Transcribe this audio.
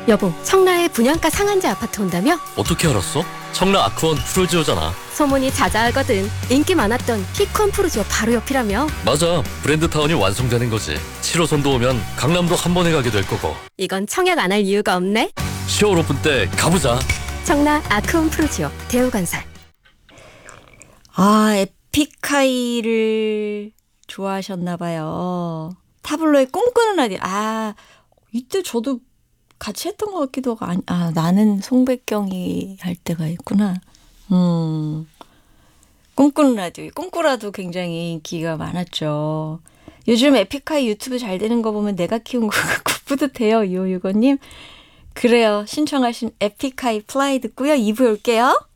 여보, 청라에 분양가 상한제 아파트 온다며? 어떻게 알았어? 청라 아크원 프루지오잖아. 소문이 자자하거든. 인기 많았던 피콘 프루지오 바로 옆이라며? 맞아, 브랜드타운이 완성되는 거지. 7호선도 오면 강남도 한 번에 가게 될 거고. 이건 청약 안 할 이유가 없네. 10월 오픈 때 가보자. 청라 아크원 프루지오 대우건설. 아, 에픽하이를 좋아하셨나봐요. 타블로의 꿈꾸는 라디오. 아, 이때 저도 같이 했던 것 같기도 하고, 나는 송백경이 할 때가 있구나. 꿈꾸는 라디오. 꿈꾸라도 굉장히 인기가 많았죠. 요즘 에픽하이 유튜브 잘 되는 거 보면 내가 키운 거 같고 뿌듯해요. 2565님. 그래요. 신청하신 에픽하이 플라이 듣고요. 2부에 올게요.